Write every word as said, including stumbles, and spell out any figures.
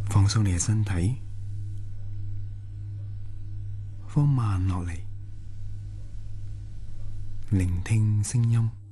放鬆你嘅身體，放慢落嚟，聆聽聲音。